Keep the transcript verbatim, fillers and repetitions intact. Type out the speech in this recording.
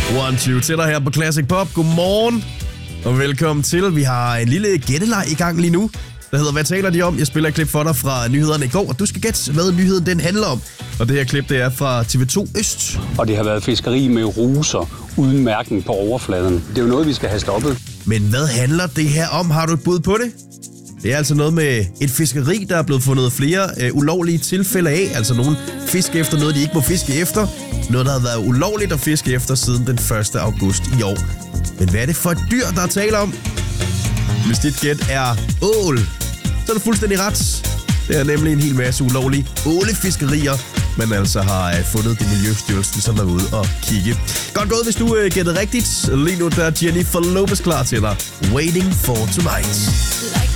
One, two til dig her på Classic Pop. Godmorgen og velkommen til. Vi har en lille gætteleg i gang lige nu, der hedder, hvad taler de om? Jeg spiller et klip for dig fra nyhederne i går, og du skal gætte, hvad nyheden den handler om. Og det her klip, det er fra T V to Øst. Og det har været fiskeri med ruser uden mærken på overfladen. Det er jo noget, vi skal have stoppet. Men hvad handler det her om? Har du et bud på det? Det er altså noget med et fiskeri, der er blevet fundet flere øh, ulovlige tilfælde af. Altså nogen fiske efter noget, de ikke må fiske efter. Noget, der har været ulovligt at fiske efter siden den første august i år. Men hvad er det for et dyr, der er tale om? Hvis dit gæt er ål, så er det fuldstændig ret. Det er nemlig en hel masse ulovlige ålefiskerier, man altså har øh, fundet det Miljøstyrelsen, som er ude og kigge. Godt gået, hvis du øh, gættede rigtigt. Lige nu der er Jennifer Lopez klar til dig. Waiting for Tonight.